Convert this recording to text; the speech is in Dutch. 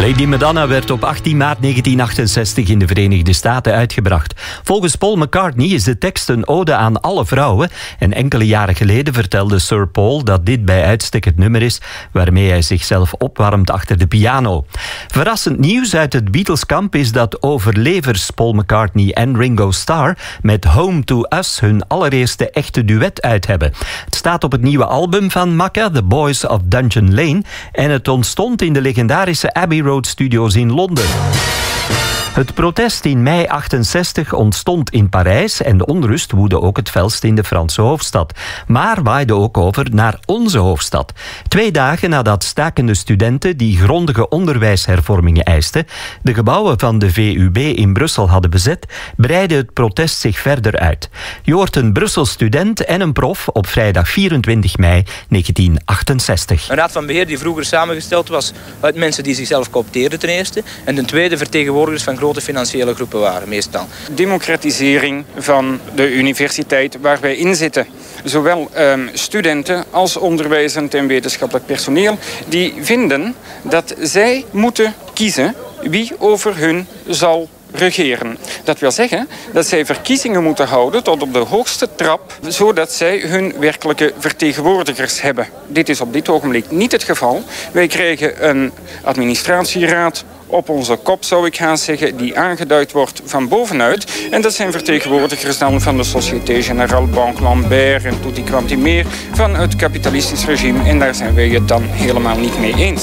Lady Madonna werd op 18 maart 1968 in de Verenigde Staten uitgebracht. Volgens Paul McCartney is de tekst een ode aan alle vrouwen. En enkele jaren geleden vertelde Sir Paul dat dit bij uitstek het nummer is waarmee hij zichzelf opwarmt achter de piano. Verrassend nieuws uit het Beatleskamp is dat overlevers Paul McCartney en Ringo Starr met Home to Us hun allereerste echte duet uit hebben. Het staat op het nieuwe album van Macca, The Boys of Dungeon Lane, en het ontstond in de legendarische Abbey Road Studios in Londen. Het protest in mei 68 ontstond in Parijs en de onrust woedde ook het felst in de Franse hoofdstad. Maar waaide ook over naar onze hoofdstad. 2 dagen nadat stakende studenten die grondige onderwijshervormingen eisten, de gebouwen van de VUB in Brussel hadden bezet, breidde het protest zich verder uit. Je hoort een Brussels student en een prof op vrijdag 24 mei 1968. Een raad van beheer die vroeger samengesteld was uit mensen die zichzelf coopteerden ten eerste, en ten tweede vertegenwoordigers van grote financiële groepen waren, meestal. Democratisering van de universiteit waar wij in zitten. Zowel studenten als onderwijzend en wetenschappelijk personeel die vinden dat zij moeten kiezen wie over hun zal regeren. Dat wil zeggen dat zij verkiezingen moeten houden tot op de hoogste trap, zodat zij hun werkelijke vertegenwoordigers hebben. Dit is op dit ogenblik niet het geval. Wij krijgen een administratieraad op onze kop, zou ik gaan zeggen, die aangeduid wordt van bovenuit. En dat zijn vertegenwoordigers dan van de Société Générale, Banque Lambert en tutti quanti meer van het kapitalistisch regime. En daar zijn wij het dan helemaal niet mee eens.